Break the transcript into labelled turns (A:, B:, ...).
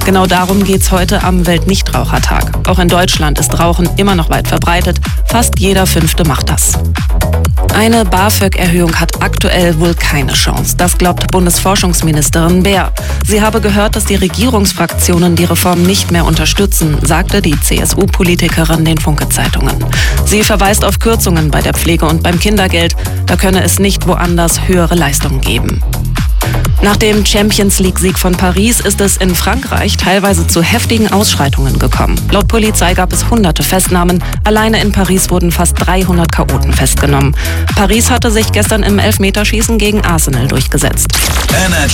A: Genau darum geht's heute am Weltnichtrauchertag. Auch in Deutschland ist Rauchen immer noch weit verbreitet. Fast jeder Fünfte macht das. Eine BAföG-Erhöhung hat aktuell wohl keine Chance. Das glaubt Bundesforschungsministerin Baer. Sie habe gehört, dass die Regierungsfraktionen die Reform nicht mehr unterstützen, sagte die CSU-Politikerin den Funke-Zeitungen. Sie verweist auf Kürzungen bei der Pflege und beim Kindergeld. Da könne es nicht woanders höhere Leistungen geben. Nach dem Champions-League-Sieg von Paris ist es in Frankreich teilweise zu heftigen Ausschreitungen gekommen. Laut Polizei gab es hunderte Festnahmen. Alleine in Paris wurden fast 300 Chaoten festgenommen. Paris hatte sich gestern im Elfmeterschießen gegen Arsenal durchgesetzt.